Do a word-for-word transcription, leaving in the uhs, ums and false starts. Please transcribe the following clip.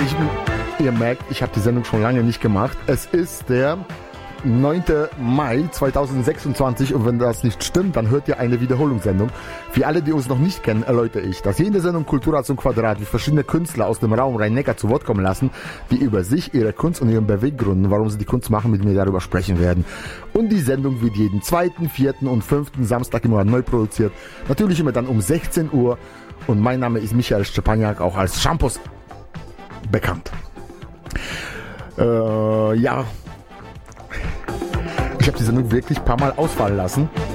Ich, ihr merkt, ich habe die Sendung schon lange nicht gemacht. Es ist der neunter Mai zweitausendsechsundzwanzig und wenn das nicht stimmt, dann hört ihr eine Wiederholungssendung. Für alle, die uns noch nicht kennen, erläutere ich, dass jede Sendung Kulturrat zum Quadrat wie verschiedene Künstler aus dem Raum Rhein-Neckar zu Wort kommen lassen, die über sich, ihre Kunst und ihren Beweggründen, warum sie die Kunst machen, mit mir darüber sprechen werden. Und die Sendung wird jeden zweiten, vierten und fünften Samstag im Monat neu produziert. Natürlich immer dann um sechzehn Uhr und mein Name ist Michael Szczepaniak, auch als Shampoos bekannt. Äh, ja... Ich habe die Sendung wirklich ein paar Mal ausfallen lassen.